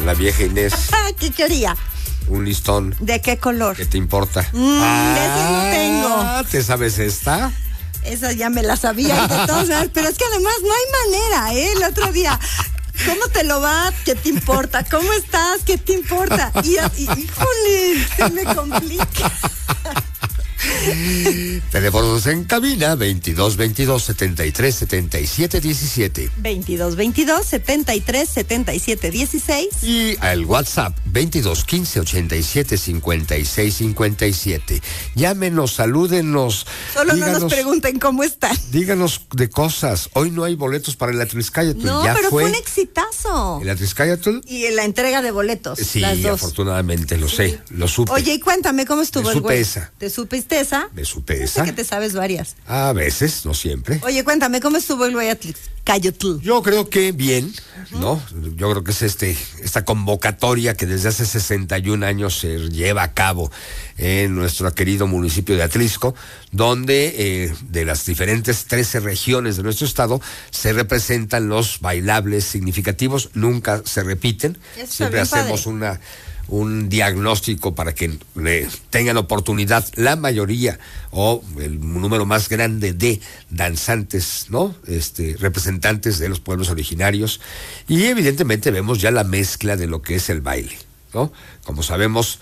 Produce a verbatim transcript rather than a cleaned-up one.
la vieja Inés. ¿Qué quería? Un listón. ¿De qué color? ¿Qué te importa? Mm, ah, de ese no tengo. ¿Te sabes esta? Esa ya me la sabía y de todas maneras, pero es que además no hay manera, ¿eh? El otro día, ¿cómo te lo va? ¿Qué te importa? ¿Cómo estás? ¿Qué te importa? Y, y híjole, se me complica. Teléfonos en cabina veintidós veintidós setenta y tres setenta y siete diecisiete. veintidós veintidós setenta y tres setenta y siete dieciséis. Y al WhatsApp veintidós quince ochenta y siete cincuenta y seis cincuenta y siete. Llámenos, salúdenos. Solo díganos, no nos pregunten cómo están. Díganos de cosas. Hoy no hay boletos para el Atliscayatl. No, ya pero fue, fue un exitazo. ¿El Atliscayatl? Y la entrega de boletos. Sí, las dos. afortunadamente, lo sé, lo supe. Oye, y cuéntame, ¿cómo estuvo Me el supe güey? esa. ¿Te supiste esa? Me supe Sé esa. que te sabes varias. A veces, no siempre. Oye, cuéntame, ¿cómo estuvo el güey Atliscayatl? Yo creo que bien, ¿no? Yo creo que es este esta convocatoria que desde hace sesenta y un años se lleva a cabo en nuestro querido municipio de Atlisco, donde eh, de las diferentes trece regiones de nuestro estado se representan los bailables significativos, nunca se repiten, Eso siempre está bien hacemos padre. una un diagnóstico para que le tengan oportunidad la mayoría o el número más grande de danzantes, ¿no? Este, representantes de los pueblos originarios, y evidentemente vemos ya la mezcla de lo que es el baile, ¿no? Como sabemos,